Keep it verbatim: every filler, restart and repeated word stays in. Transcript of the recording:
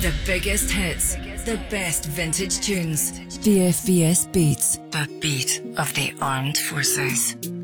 The biggest hits, the best vintage tunes. V F V S Beats, the beat of the armed forces.